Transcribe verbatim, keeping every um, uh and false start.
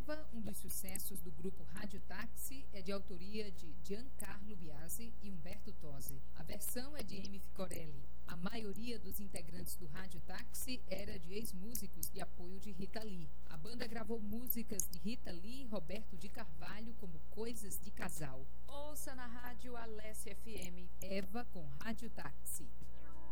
Eva, um dos sucessos do grupo Rádio Táxi, é de autoria de Giancarlo Biasi e Humberto Tozzi. A versão é de Amy Ficorelli. A maioria dos integrantes do Rádio Táxi era de ex-músicos e apoio de Rita Lee. A banda gravou músicas de Rita Lee e Roberto de Carvalho como Coisas de Casal. Ouça na rádio Alessia F M. Eva com Rádio Táxi.